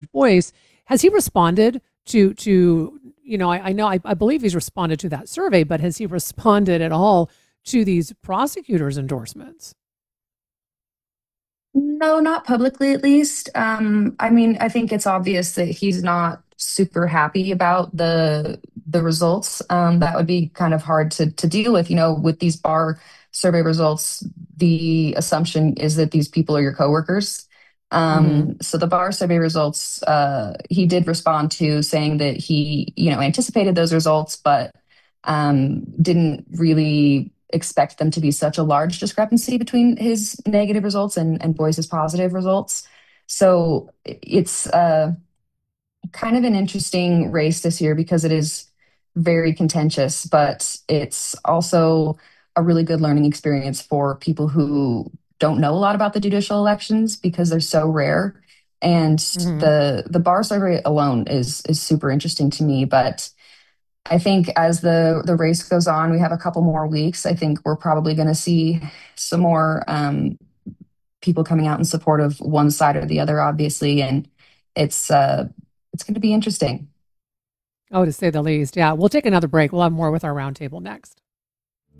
Boyce. Has he responded to I know I believe he's responded to that survey, but has he responded at all to these prosecutors' endorsements? No, not publicly at least. I mean, I think it's obvious that he's not super happy about the results. That would be kind of hard to deal with. With these bar survey results, the assumption is that these people are your coworkers. Mm-hmm. So the bar survey results, he did respond to saying that he, anticipated those results, but didn't really expect them to be such a large discrepancy between his negative results and Boyce's positive results. So it's kind of an interesting race this year because it is very contentious, but it's also a really good learning experience for people who don't know a lot about the judicial elections because they're so rare. And Mm-hmm. the bar survey alone is super interesting to me, but I think as the race goes on, we have a couple more weeks. I think we're probably going to see some more people coming out in support of one side or the other, obviously, and it's going to be interesting. Oh, to say the least. Yeah. We'll take another break. We'll have more with our roundtable next.